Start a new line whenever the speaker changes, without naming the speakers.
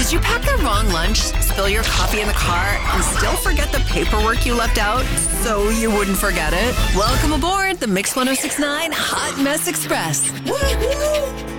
Did you pack the wrong lunch, spill your coffee in the car, and still forget the paperwork you left out so you wouldn't forget it? Welcome aboard the Mix 1069 Hot Mess Express.
Woohoo!